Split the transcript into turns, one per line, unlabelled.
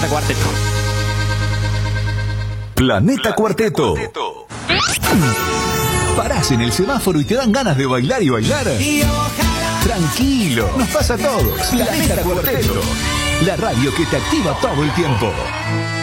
Planeta Cuarteto.
Planeta Cuarteto. Parás en el semáforo y te dan ganas de bailar y bailar. Tranquilo, nos pasa a todos. Planeta Cuarteto, la radio que te activa todo el tiempo.